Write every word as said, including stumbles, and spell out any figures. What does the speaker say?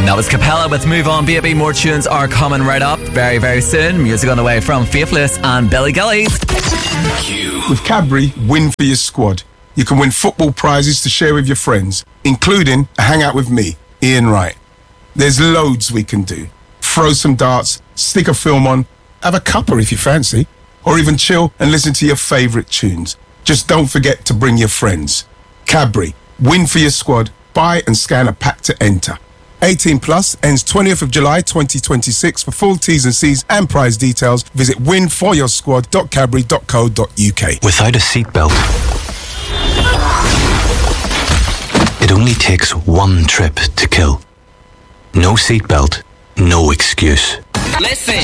That was Capella with Move On Baby. More tunes are coming right up very, very soon. Music on the way from Faithless and Billy Gillies. With Cadbury, win for your squad. You can win football prizes to share with your friends, including a hangout with me, Ian Wright. There's loads we can do. Throw some darts, stick a film on, have a cuppa if you fancy, or even chill and listen to your favourite tunes. Just don't forget to bring your friends. Cadbury, win for your squad. Buy and scan a pack to enter. eighteen plus, ends twentieth of July twenty twenty-six. For full T's and C's and prize details, visit win for your squad dot cadbury dot co dot uk. Without a seatbelt, it only takes one trip to kill. No seatbelt, no excuse. Listen.